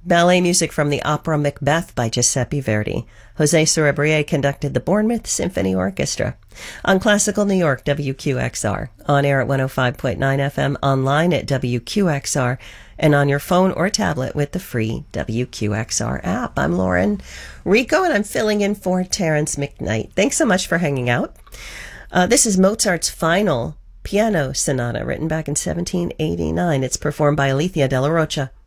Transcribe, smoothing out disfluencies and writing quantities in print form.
Ballet music from the opera Macbeth by Giuseppe Verdi. Jose Cerebrier conducted the Bournemouth Symphony Orchestra. On Classical New York, WQXR. On air at 105.9 FM, online at WQXR, and on your phone or tablet with the free WQXR app. I'm Lauren Rico, and I'm filling in for Terrence McKnight. Thanks so much for hanging out. This is Mozart's final piano sonata, written back in 1789. It's performed by Alethea Della Rocha.